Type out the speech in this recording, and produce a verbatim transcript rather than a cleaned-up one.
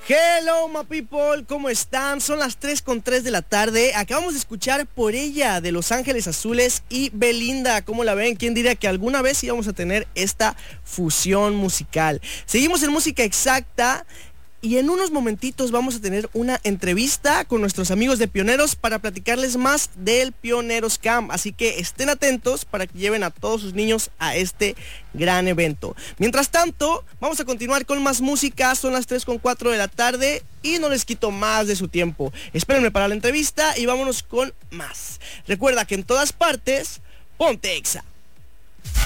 Hello, my people, ¿cómo están? Son las tres con tres de la tarde. Acabamos de escuchar Por Ella de Los Ángeles Azules y Belinda. ¿Cómo la ven? ¿Quién diría que alguna vez íbamos a tener esta fusión musical? Seguimos en Música Exacta. Y en unos momentitos vamos a tener una entrevista con nuestros amigos de Pioneros para platicarles más del Pioneros Camp. Así que estén atentos para que lleven a todos sus niños a este gran evento. Mientras tanto, vamos a continuar con más música. Son las tres con cuatro de la tarde y no les quito más de su tiempo. Espérenme para la entrevista y vámonos con más. Recuerda que en todas partes, ponte Exa.